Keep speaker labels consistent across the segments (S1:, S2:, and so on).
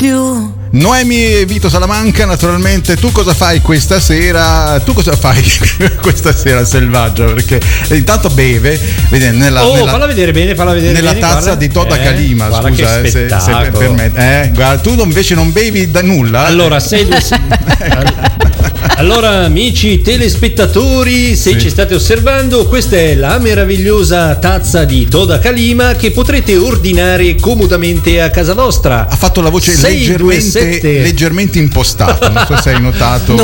S1: più.
S2: Noemi e Vito Salamanca, naturalmente. Tu cosa fai questa sera? Selvaggia? Perché intanto beve, vedi,
S3: falla vedere bene,
S2: nella tazza
S3: guarda.
S2: di Toda Calima, scusa, se permette. Guarda, tu invece non bevi da nulla.
S3: Allora, Allora, amici telespettatori, se ci state osservando, questa è la meravigliosa tazza di Toda Calima che potrete ordinare comodamente a casa vostra.
S2: Ha fatto la voce leggermente impostata, non so se hai notato.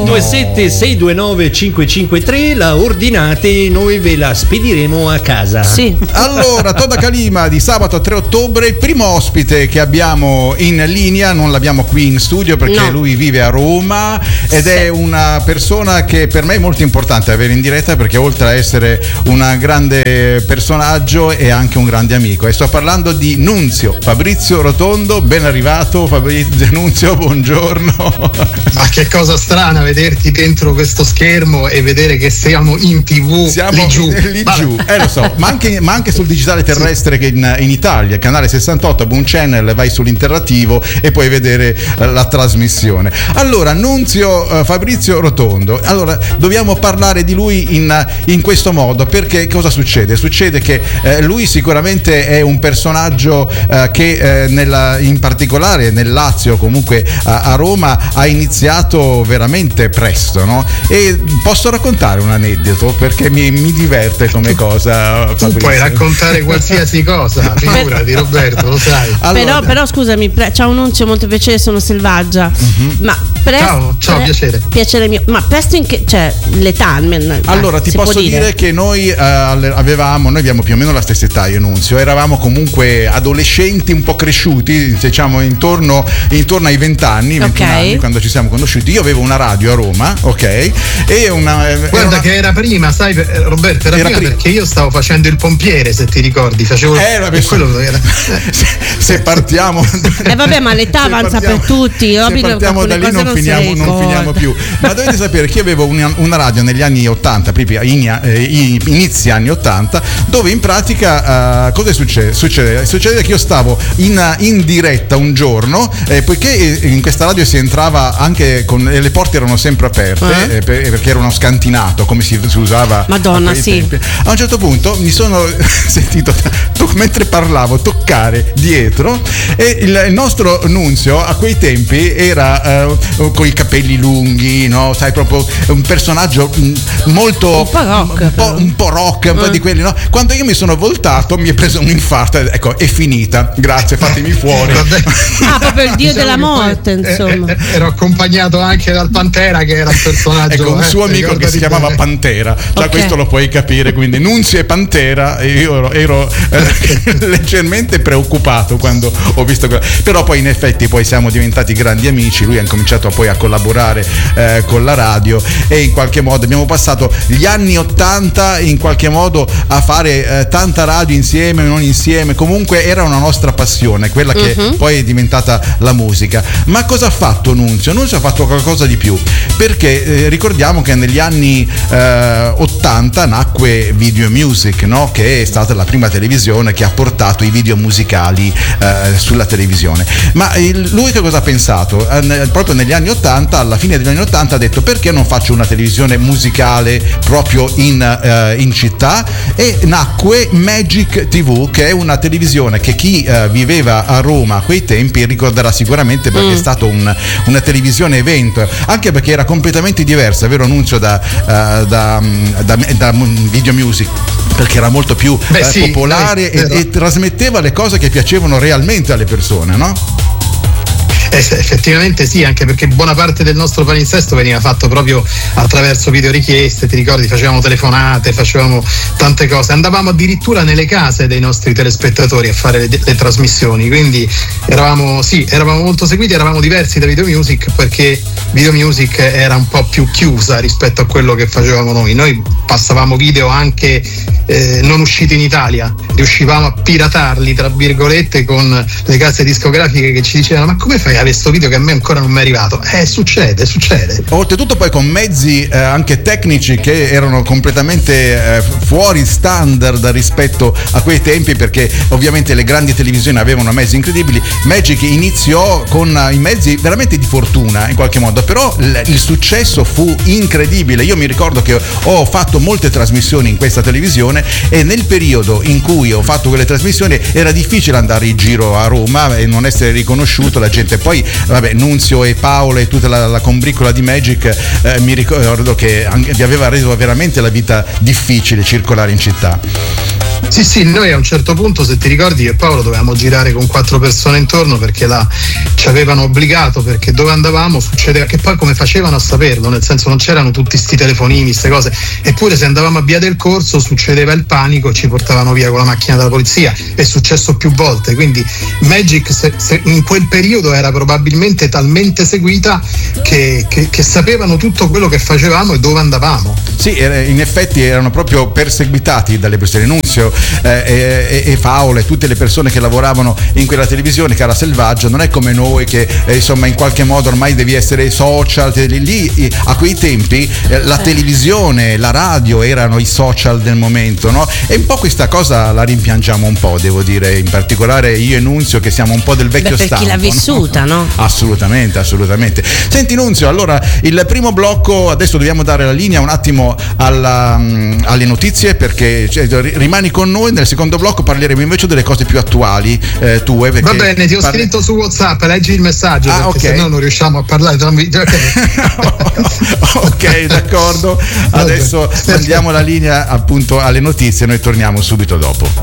S3: 627-629-553, la ordinate e noi ve la spediremo a casa.
S1: Sì.
S2: Allora, Toda Calima di sabato 3 ottobre, il primo ospite che abbiamo in linea, non l'abbiamo qui in studio perché lui vive a Roma ed è una persona che per me è molto importante avere in diretta, perché oltre a essere un grande personaggio è anche un grande amico, e sto parlando di Nunzio Fabrizio Rotondo. Ben arrivato Nunzio, buongiorno.
S4: Ma che cosa strana vederti dentro questo schermo e vedere che siamo in TV, lì giù.
S2: Lo so, ma anche sul digitale terrestre, che in Italia, canale 68, Boom Channel, vai sull'interattivo e puoi vedere la trasmissione. Allora, Nunzio Fabrizio Rotondo, allora dobbiamo parlare di lui in questo modo, perché cosa succede? Succede che lui sicuramente è un personaggio che in particolare nel Lazio, comunque a Roma, ha iniziato veramente presto, no? E posso raccontare un aneddoto perché mi diverte come cosa, Fabrizio.
S4: Tu puoi raccontare qualsiasi cosa, figurati Roberto, lo sai.
S1: Allora, però scusami, ciao Nunzio, molto piacere, sono Selvaggia. Ma
S4: ciao,
S1: piacere mio. Ma presto l'età almeno.
S2: Allora ti posso dire che noi abbiamo più o meno la stessa età, io e Nunzio, eravamo comunque adolescenti un po' cresciuti, diciamo intorno ai 20 anni, 21 anni quando ci siamo conosciuti. Io avevo una radio a Roma, e
S4: che era prima, sai Roberto, era prima perché io stavo facendo il pompiere, se ti ricordi, facevo quello era.
S2: Se partiamo
S1: vabbè, ma l'età avanza per tutti,
S2: se partiamo da lì non finiamo più. Ma dovete sapere che io avevo una radio negli anni 80, inizi anni 80, dove in pratica cosa succede? Succede che io stavo in diretta un giorno, poiché in questa radio si entrava anche le porte erano sempre aperte, perché era uno scantinato, come si usava.
S1: Madonna, sì.
S2: Tempi. A un certo punto mi sono sentito mentre parlavo toccare dietro, e il nostro Nunzio a quei tempi era con i capelli lunghi, no? Sai, proprio un personaggio molto un po' rock, un po' di quelli, no? Quando io mi sono voltato mi è preso un infarto, ecco, è finita, grazie, fatemi fuori.
S1: Proprio il dio della morte, insomma.
S4: Ero accompagnato anche dal Pantera, che era un personaggio,
S2: ecco, un suo amico che si chiamava Pantera, questo lo puoi capire, quindi Nunzio e Pantera, e io ero leggermente preoccupato quando ho visto però poi in effetti poi siamo diventati grandi amici, lui ha cominciato poi a collaborare con la radio, e in qualche modo abbiamo passato gli anni 80 in qualche modo a fare tanta radio insieme, non insieme, comunque era una nostra passione, quella che poi è diventata la musica. Ma cosa ha fatto Nunzio? Nunzio ha fatto qualcosa di più, perché ricordiamo che negli anni 80 nacque Video Music, no? Che è stata la prima televisione che ha portato i video musicali sulla televisione. Ma lui che cosa ha pensato? Proprio negli anni 80, alla fine degli anni 80, ha detto: perché non faccio una televisione musicale proprio in città? E nacque Magic TV, che è una televisione che chi viveva a Roma a quei tempi ricorderà sicuramente, perché è stato una televisione evento, anche perché era completamente diversa, vero Nunzio, da Video Music, perché era molto più popolare e trasmetteva le cose che piacevano realmente alle persone, no?
S4: Effettivamente sì, anche perché buona parte del nostro palinsesto veniva fatto proprio attraverso video richieste, ti ricordi? Facevamo telefonate, facevamo tante cose, andavamo addirittura nelle case dei nostri telespettatori a fare le trasmissioni, quindi eravamo molto seguiti, eravamo diversi da Video Music, perché Video Music era un po' più chiusa rispetto a quello che facevamo noi passavamo video anche non usciti in Italia, riuscivamo a piratarli tra virgolette con le case discografiche che ci dicevano: ma come fai questo video che a me ancora non mi è arrivato. Succede.
S2: Oltretutto poi con mezzi anche tecnici che erano completamente fuori standard rispetto a quei tempi, perché ovviamente le grandi televisioni avevano mezzi incredibili. Magic iniziò con i mezzi veramente di fortuna in qualche modo, però il successo fu incredibile. Io mi ricordo che ho fatto molte trasmissioni in questa televisione e nel periodo in cui ho fatto quelle trasmissioni era difficile andare in giro a Roma e non essere riconosciuto. La gente poi, vabbè, Nunzio e Paolo e tutta la combricola di Magic, mi ricordo che vi aveva reso veramente la vita difficile circolare in città.
S4: Sì, noi a un certo punto, se ti ricordi, io e Paolo dovevamo girare con 4 persone intorno perché ci avevano obbligato, perché dove andavamo succedeva, che poi come facevano a saperlo, nel senso non c'erano tutti sti telefonini, ste cose, eppure se andavamo a Via del Corso succedeva il panico e ci portavano via con la macchina della polizia. È successo più volte, quindi Magic in quel periodo era probabilmente talmente seguita che sapevano tutto quello che facevamo e dove andavamo.
S2: Sì, in effetti erano proprio perseguitati dalle persone. Nunzio e Paolo e tutte le persone che lavoravano in quella televisione che era selvaggia. Non è come noi che insomma in qualche modo ormai devi essere social. Lì a quei tempi la televisione, la radio erano i social del momento, no? E un po' questa cosa la rimpiangiamo un po', devo dire, in particolare io e Nunzio che siamo un po' del vecchio stampo.
S1: Per chi l'ha vissuta, no?
S2: Assolutamente. Senti Nunzio, allora il primo blocco, adesso dobbiamo dare la linea un attimo alle notizie, perché rimani con noi. Nel secondo blocco parleremo invece delle cose più attuali tue.
S4: Va bene, ti ho scritto su WhatsApp, leggi il messaggio, perché
S2: okay.
S4: se no non riusciamo a parlare.
S2: Ok, d'accordo. Adesso mandiamo la linea appunto alle notizie, noi torniamo subito dopo.